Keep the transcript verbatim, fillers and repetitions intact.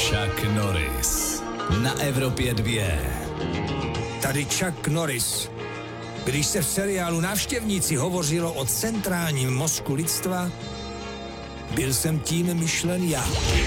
Chuck Norris na Evropě dvě. Tady Chuck Norris. Když se v seriálu Návštěvníci hovořilo o centrálním mozku lidstva, byl jsem tím myšlen já.